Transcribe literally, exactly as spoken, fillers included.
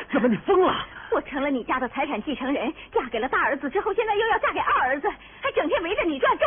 怎么你疯了？ 我成了你家的财产继承人，嫁给了大儿子之后，现在又要嫁给二儿子，还整天围着你转，这